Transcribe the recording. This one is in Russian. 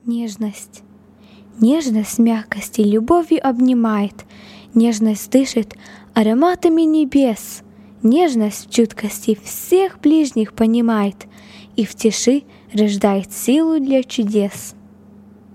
Нежность. Нежность мягкости любовью обнимает, нежность дышит ароматами небес, нежность в чуткости всех ближних понимает и в тиши рождает силу для чудес.